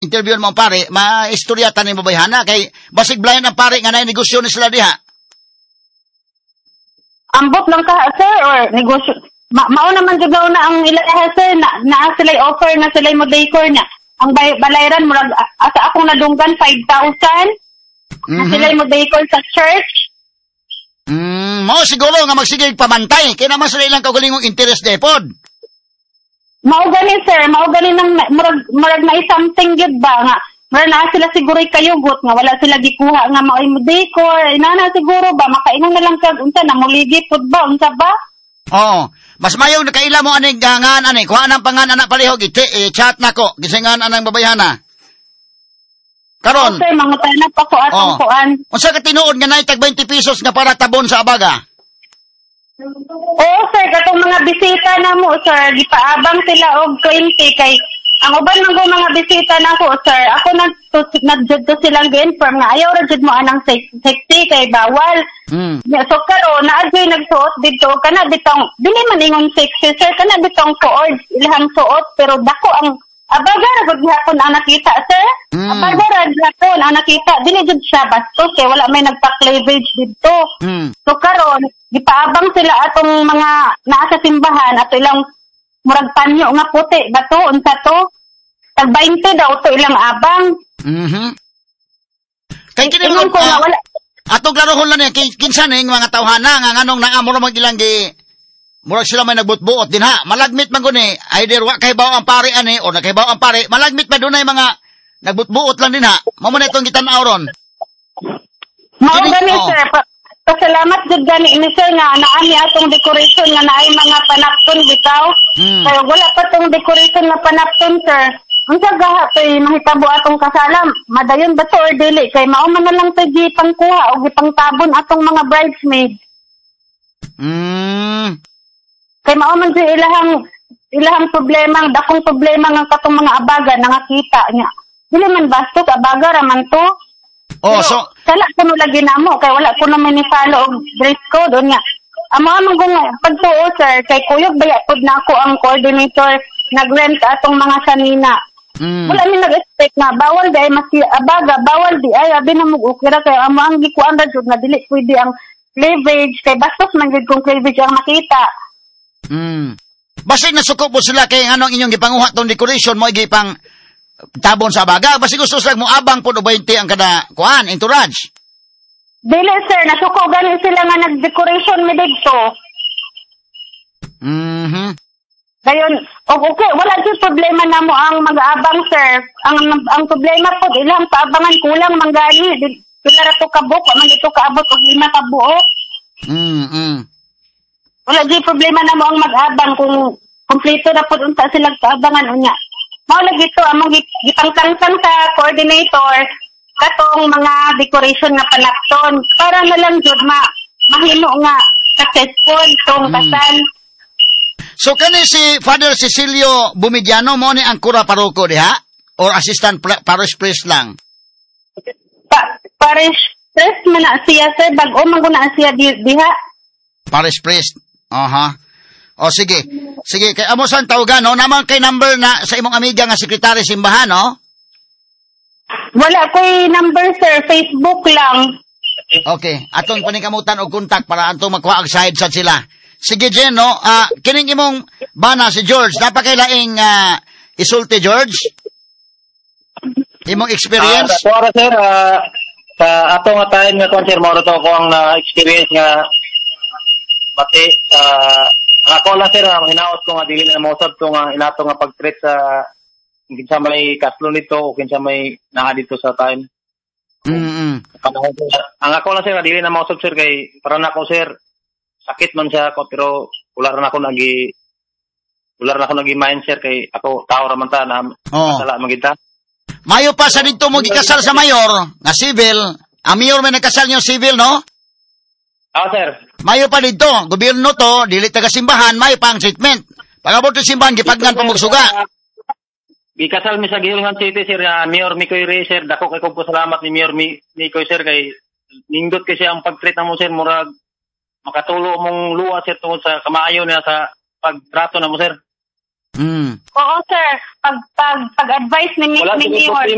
interview mo ang pare, ma-istoryatan ni babayhana kay basig blind ang pare nga na negosyo ni sila diha. Ambot lang ka, sir, or negosyo. Mao naman jugaw na ang ilaha, sir, na sila'y offer na sila'y mo decor na. Ang balayran mo, asa akong nadunggan, 5,000. Na sila'y mo decor sa church. Mao siguro nga magsigig pamantay. Kaya naman sila ilang kaugalingong interest depod. Mao gani, sir. Mao gani ng murag na something good ba nga. Murag na sila siguro'y kayugot nga. Wala sila gikuha nga mao'y mo decor. Inana siguro ba. Makainan na lang kag unsa na muligi pod ba. Unsa ba? Oo. Mas mayong nakaila mo aning gangan ani. Kuha ng pangan anak palihog. Chat na ko. Gisingan anang babayhana. Karon. Sir, mangutanap ako atong kuan. Unsa ka tinuod nga naitag 20 pesos nga para tabon sa abaga? Oo, sir, katong mga bisita na mo, sir, gipaabang sila og 20 kay ang uban man mga bisita na ko, sir. Ako nag-jud to silang gi-inform nga ayaw ra jud mo anang safety kay bawal. So karon naadyoy nagsuot dito kana bitong dili man ingon sexy, sir, kana bitong suot ilahang suot pero dako ang abaga ra gud gihapon ang nakita, sir. Abaga ra gihapon ang nakita. Dili jud siya bastos kay wala may nagpa-cleavage dito. So karon gipaabang sila atong mga naa sa simbahan ato ilang murag panyo nga puti bato unsa to? Tag 20 daw to ilang abang. Kay kini mo wala. Atong klarohon lang ni kinsa ning mga tawhana nga nganong naamo ra magilang gi murag sila may nagbutbuot din ha. Malagmit man guni. Either wa kay bawo ang pare ani o nakaybaw ang pare. Malagmit pa dunay mga nagbutbuot lang din ha. Mamo na itong gitan-aw ron. Mao gani sir. Pasalamat jud gani ini sir nga naani atong decoration nga naay mga panapton bitaw. Kaya wala pa tong decoration nga panapton sir. Unsa gaha toy mahitabo atong kasalam? Madayon ba to or dili kay mao man na lang to gipangkuha o gipangtabon atong mga bridesmaid. Kay mao man jud ilahang problema, dakong problema nga katong mga abaga nangakita niya. Dili man bastos abaga ra man to. Oh, so sala kuno lagi namo kay wala kuno manifalo og dress code unya. Amo kung pagtuo sir kay kuyog baya pod nako ang coordinator nagrent atong mga sanina. Wala mi nag-expect na bawal di ay masi abaga bawal di ay abi na mo okay ra kay amo ang gikuan ra jud na dili pwede ang cleavage kay bastos man jud kung cleavage ang makita. Basig nasuko po sila kay anong inyong gipanguha tong decoration mo gipang tabon sa abaga. Basig gusto sila mo abang po 20 ang kada kuan entourage. Dili sir, nasuko gani sila nga nag-decoration mi dito. Dayon, okay, wala jud problema namo ang mag-aabang sir. Ang problema po ilang paabangan kulang manggani. Pila ra to kabuk, man dito kaabot og 5 ka buok. Wala jud problema namo ang mag-abang kung kompleto na pud unta silang paabangan unya. Mao lagi to among gipangtangtang sa coordinator katong mga decoration nga panapton para na lang jud mahimo nga successful tong kasal. So kani si Father Cecilio Bumidiano mo ni ang kura paroko diha or assistant parish priest lang? Parish priest man na siya sir bag-o man guna siya diha. Parish priest. O sige. Sige kay amo san tawagan no naman kay number na sa imong amiga nga sekretary simbahan no? Wala ko'y number sir, Facebook lang. Okay, atong paningkamutan og kontak para antong makuha og side sa sila. Sige Jen, no? Kining imong bana si George, napakailaing isulti George? Imong experience? Para sir, sa ato nga time nga kon sir, mao to ko ang experience nga pati ang ako lang sir, hinaot ko nga dili na mausab to nga inato nga pag-treat sa kinsa may kaslo nito o kinsa may naa dito sa time. Ang ako lang sir, dili na mausab sir kay para na ako sir sakit man siya ako pero wala na ako nagi mind sir kay ako tao ra man ta na sala magita. Mayo pa sa dito mo gikasal sa mayor nga civil. Ang mayor may nagkasal niyo civil no? Sir. Mayo pa dito, gobyerno to, dili taga simbahan, mayo pa ang treatment. Pagabot sa simbahan gipagnan pamugsuga. Gikasal mi sa Gihilngan City sir, Mayor Mikoy Reyes sir, dako kay kog salamat ni Mayor Mikoy sir kay nindot kasi ang pag-treat mo sir murag makatulo mong luwa sir tungod sa kamaayo niya sa pagtrato na mo sir. Oo sir, pag-advise ni Mayor